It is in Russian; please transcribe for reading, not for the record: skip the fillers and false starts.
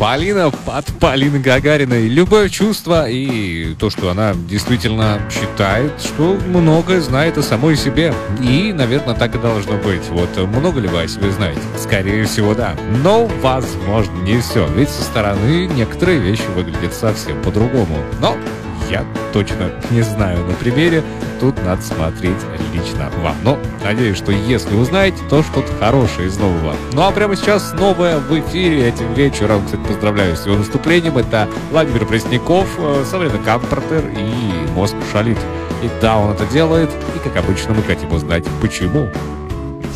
Полина от Полины Гагариной. Любое чувство и то, что она действительно считает, что многое знает о самой себе. И, наверное, так и должно быть. Вот много ли вы о себе знаете? Скорее всего, да. Но, возможно, не все. Ведь со стороны некоторые вещи выглядят совсем по-другому. Но я точно не знаю на примере. Тут надо смотреть лично вам. Но надеюсь, что если узнаете, то что-то хорошее из нового. Ну а прямо сейчас новое в эфире этим вечером. Кстати, поздравляю с его наступлением. Это Владимир Пресняков, Сабрина Карпентер и Мозг шалит. И да, он это делает. И как обычно мы хотим узнать, почему.